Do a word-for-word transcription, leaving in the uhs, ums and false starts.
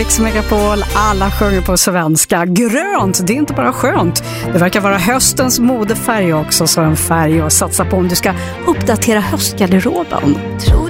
Mix Megapol. Alla sjunger på svenska. Grönt, det är inte bara skönt. Det verkar vara höstens modefärg också, så en färg att satsa på om du ska uppdatera höstgarderoben. Tror